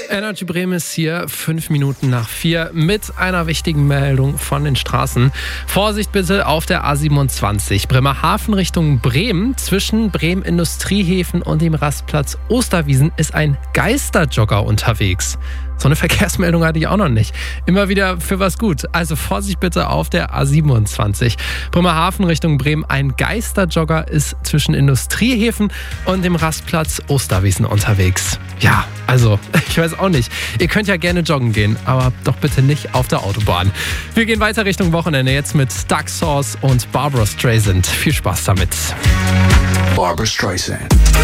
Energy Bremen ist hier 5 Minuten nach 4 mit einer wichtigen Meldung von den Straßen. Vorsicht bitte auf der A27 Bremerhaven Richtung Bremen. Zwischen Bremen Industriehäfen und dem Rastplatz Osterwiesen ist ein Geisterjogger unterwegs. So eine Verkehrsmeldung hatte ich auch noch nicht. Immer wieder für was gut. Also Vorsicht bitte auf der A27 Bremerhaven Richtung Bremen. Ein Geisterjogger ist zwischen Industriehäfen und dem Rastplatz Osterwiesen unterwegs. Ja, also ich weiß auch nicht. Ihr könnt ja gerne joggen gehen, aber doch bitte nicht auf der Autobahn. Wir gehen weiter Richtung Wochenende jetzt mit Duck Sauce und Barbra Streisand. Viel Spaß damit. Barbra Streisand.